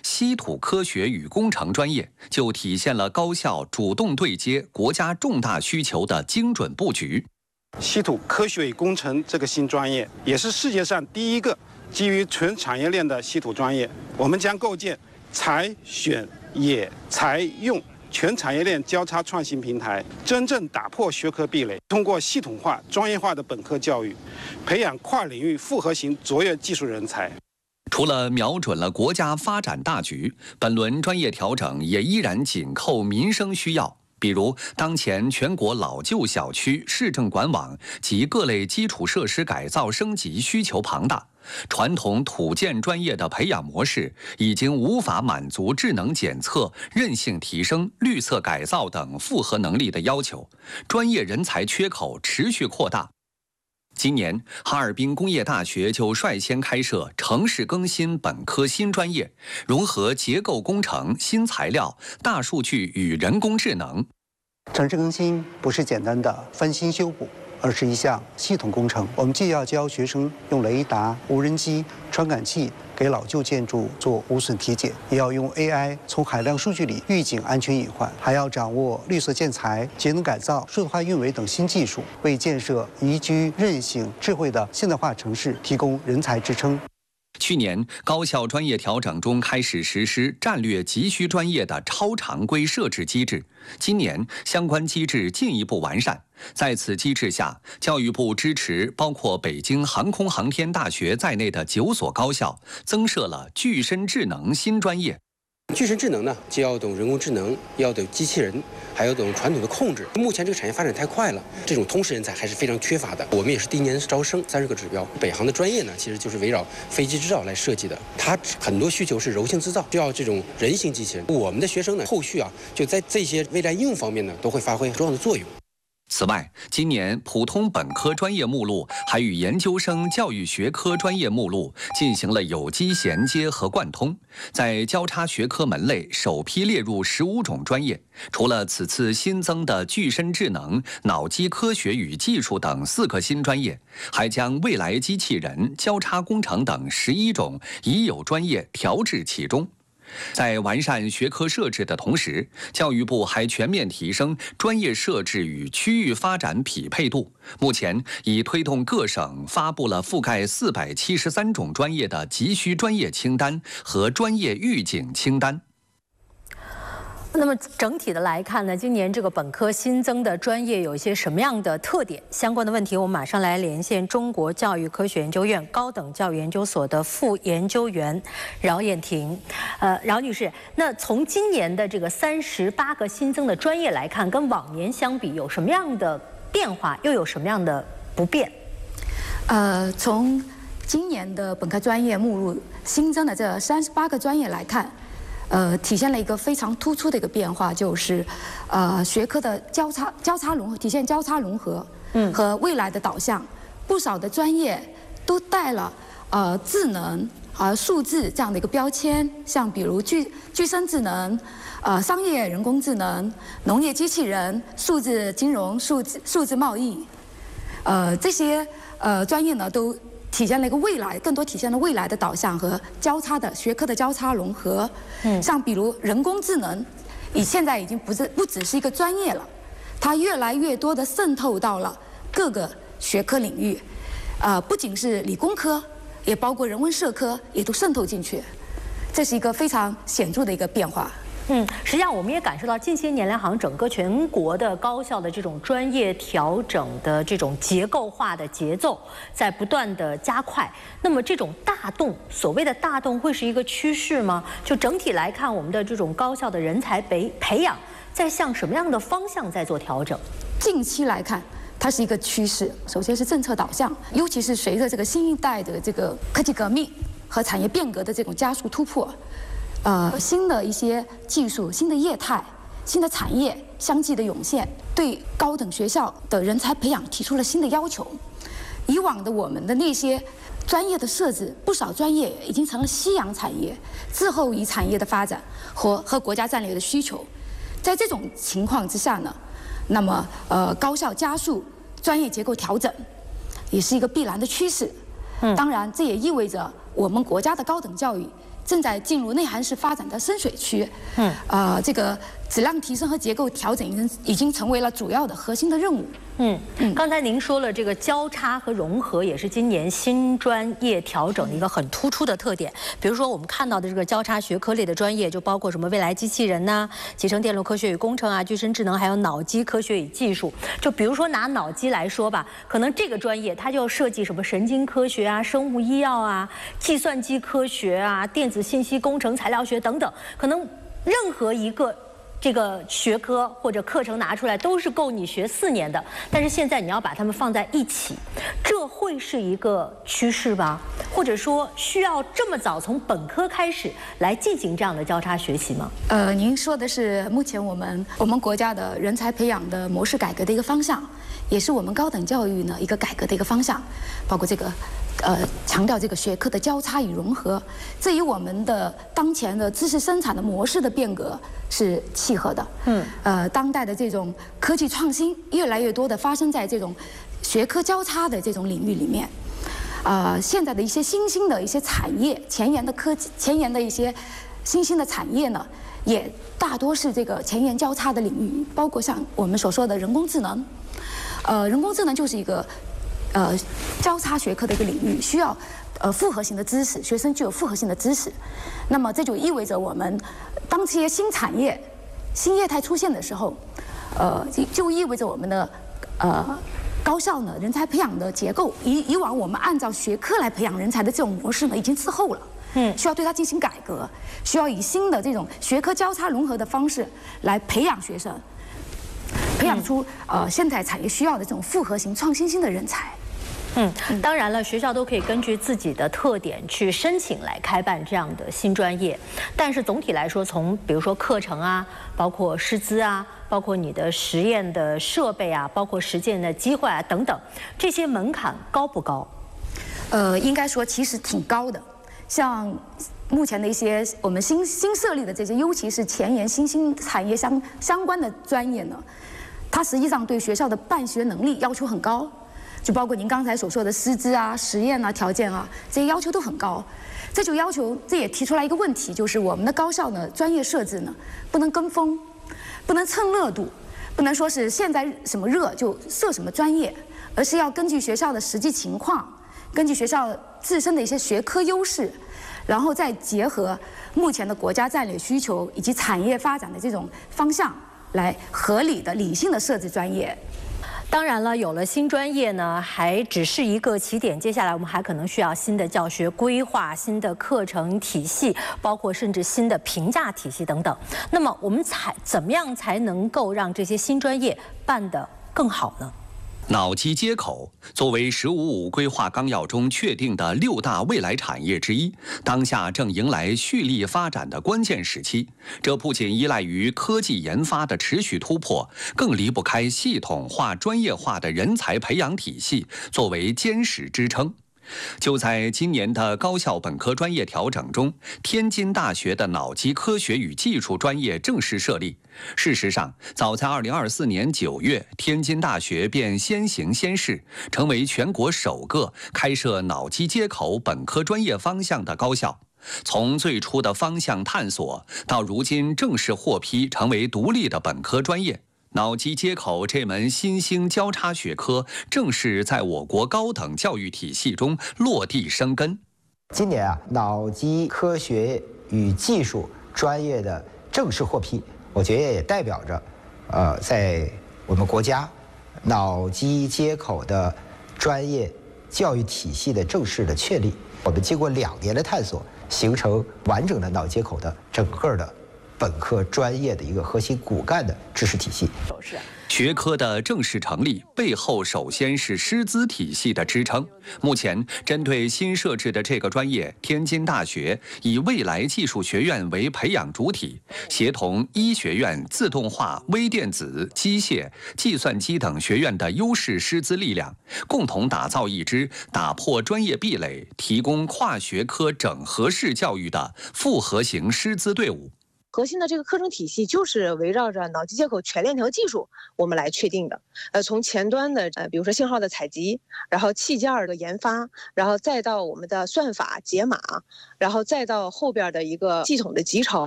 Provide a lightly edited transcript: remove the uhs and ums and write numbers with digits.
稀土科学与工程专业，就体现了高校主动对接国家重大需求的精准布局。 稀土科学与工程这个新专业，也是世界上第一个基于全产业链的稀土专业。我们将构建采、选、冶、材、用全产业链交叉创新平台，真正打破学科壁垒，通过系统化、专业化的本科教育，培养跨领域复合型卓越技术人才。 除了瞄准了国家发展大局，本轮专业调整也依然紧扣民生需要。比如，当前全国老旧小区市政管网及各类基础设施改造升级需求庞大，传统土建专业的培养模式已经无法满足智能检测、韧性提升、绿色改造等复合能力的要求，专业人才缺口持续扩大。今年，哈尔滨工业大学就率先开设城市更新本科新专业，融合结构工程、新材料、大数据与人工智能。 城市更新不是简单的翻新修补，而是一项系统工程。我们既要教学生用雷达、无人机、传感器给老旧建筑做无损体检，也要用 AI 从海量数据里预警安全隐患，还要掌握绿色建材、节能改造、数字化运维等新技术，为建设宜居、韧性、智慧的现代化城市提供人才支撑。 去年，高校专业调整中开始实施战略急需专业的超常规设置机制。今年，相关机制进一步完善。在此机制下，教育部支持包括北京航空航天大学在内的9所高校，增设了具身智能新专业。 具身智能呢，既要懂人工智能，要懂机器人，还要懂传统的控制。目前这个产业发展太快了，这种通识人才还是非常缺乏的。我们也是第一年招生30个指标。北航的专业呢，其实就是围绕飞机制造来设计的，它很多需求是柔性制造，需要这种人形机器人。我们的学生呢，后续就在这些未来应用方面呢，都会发挥重要的作用。 此外，今年普通本科专业目录还与研究生教育学科专业目录进行了有机衔接和贯通，在交叉学科门类首批列入15种专业。除了此次新增的具身智能、脑机科学与技术等4个新专业，还将未来机器人、交叉工程等11种已有专业调至其中。在完善学科设置的同时，教育部还全面提升专业设置与区域发展匹配度。目前已推动各省发布了覆盖473种专业的急需专业清单和专业预警清单。 那么整体的来看呢，今年这个本科新增的专业有一些什么样的特点？相关的问题，我们马上来连线中国教育科学研究院高等教育研究所的副研究员饶燕婷。饶女士，那从今年的这个38个新增的专业来看，跟往年相比有什么样的变化，又有什么样的不便？ 从今年的本科专业目录新增的这38个专业来看。体现了一个非常突出的一个变化，就是学科的交叉融合，体现交叉融合，和未来的导向。不少的专业都带了智能数字这样的一个标签，像比如具身智能、商业人工智能、农业机器人、数字金融、数字贸易，这些专业呢都。体现了一个未来，更多体现了未来的导向和交叉的学科的交叉融合。像比如人工智能，现在已经不只是一个专业了，它越来越多的渗透到了各个学科领域，不仅是理工科，也包括人文社科，也都渗透进去。这是一个非常显著的一个变化。 实际上我们也感受到近些年来，好像整个全国的高校的这种专业调整的这种结构化的节奏在不断的加快。那么这种大动，所谓的大动，会是一个趋势吗？就整体来看，我们的这种高校的人才培养在向什么样的方向在做调整？ 近期来看，它是一个趋势。首先是政策导向，尤其是随着这个新一代的这个科技革命和产业变革的这种加速突破。新的一些技术、新的业态、新的产业相继的涌现，对高等学校的人才培养提出了新的要求。以往的我们的那些专业的设置，不少专业已经成了夕阳产业，滞后于产业的发展和国家战略的需求。在这种情况之下呢，那么高校加速专业结构调整，也是一个必然的趋势。当然，这也意味着我们国家的高等教育正在进入内涵式发展的深水区。这个质量提升和结构调整已经成为了主要的核心的任务。 刚才您说了，这个交叉和融合也是今年新专业调整的一个很突出的特点。比如说我们看到的这个交叉学科类的专业，就包括什么未来机器人呐、集成电路科学与工程啊、具身智能，还有脑机科学与技术。就比如说拿脑机来说吧，可能这个专业它就要设计什么神经科学啊、生物医药啊、计算机科学啊、电子信息工程、材料学等等，可能任何一个这个学科或者课程拿出来都是够你学4年的，但是现在你要把它们放在一起，这会是一个趋势吧？或者说需要这么早从本科开始来进行这样的交叉学习吗？ 您说的是目前我们国家的人才培养的模式改革的一个方向，也是我们高等教育呢一个改革的一个方向，包括这个强调这个学科的交叉与融合，这与我们的当前的知识生产的模式的变革是契合的。当代的这种科技创新越来越多的发生在这种学科交叉的这种领域里面。现在的一些新兴的一些产业，前沿的科技、前沿的一些新兴的产业呢，也大多是这个前沿交叉的领域，包括像我们所说的人工智能。人工智能就是一个交叉学科的一个领域，需要复合性的知识，学生具有复合性的知识。那么这就意味着我们当这些新产业、新业态出现的时候，就意味着我们的高校呢人才培养的结构，以往我们按照学科来培养人才的这种模式呢已经滞后了。需要对它进行改革，需要以新的这种学科交叉融合的方式来培养学生，培养出现在产业需要的这种复合型、创新性的人才。 当然了，学校都可以根据自己的特点去申请来开办这样的新专业，但是总体来说，从比如说课程啊，包括师资啊，包括你的实验的设备啊，包括实践的机会啊等等，这些门槛高不高？ 应该说其实挺高的。像目前的一些我们新设立的这些，尤其是前沿新兴产业相关的专业呢，它实际上对学校的办学能力要求很高。就包括您刚才所说的师资啊、实验啊、条件啊，这些要求都很高。这也提出来一个问题，就是我们的高校呢，专业设置呢不能跟风，不能蹭热度，不能说是现在什么热就设什么专业，而是要根据学校的实际情况，根据学校自身的一些学科优势，然后再结合目前的国家战略需求以及产业发展的这种方向，来合理的、理性的设置专业。 当然了，有了新专业呢，还只是一个起点。接下来我们还可能需要新的教学规划、新的课程体系，包括甚至新的评价体系等等。那么我们怎么样才能够让这些新专业办得更好呢？ 脑机接口作为“十五五”规划纲要中确定的6大未来产业之一，当下正迎来蓄力发展的关键时期。这不仅依赖于科技研发的持续突破，更离不开系统化、专业化的人才培养体系作为坚实支撑。就在今年的高校本科专业调整中，天津大学的脑机科学与技术专业正式设立。事实上，早在2024年9月，天津大学便先行先试，成为全国首个开设脑机接口本科专业方向的高校。从最初的方向探索，到如今正式获批成为独立的本科专业。脑机接口这门新兴交叉学科正式在我国高等教育体系中落地生根。 今年脑机科学与技术专业的正式获批，我觉得也代表着，在我们国家脑机接口的专业教育体系的正式的确立。我们经过2年的探索，形成完整的脑接口的整个的本科专业的一个核心骨干的知识体系。 学科的正式成立背后，首先是师资体系的支撑。目前，针对新设置的这个专业，天津大学以未来技术学院为培养主体，协同医学院、自动化、微电子、机械、计算机等学院的优势师资力量，共同打造一支打破专业壁垒、提供跨学科整合式教育的复合型师资队伍。 核心的这个课程体系就是围绕着脑机接口全链条技术我们来确定的。从前端的比如说信号的采集，然后器件的研发，然后再到我们的算法解码，然后再到后边的一个系统的集成。